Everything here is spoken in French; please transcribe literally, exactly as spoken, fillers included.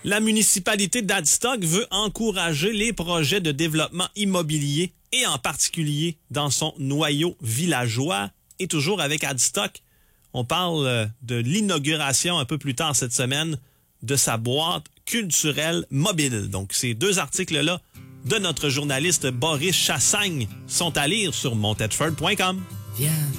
La municipalité d'Adstock veut encourager les projets de développement immobilier et en particulier dans son noyau villageois. Et toujours avec Adstock, on parle de l'inauguration un peu plus tard cette semaine de sa boîte culturelle mobile. Donc ces deux articles-là de notre journaliste Boris Chassagne sont à lire sur montedford point com. Viens.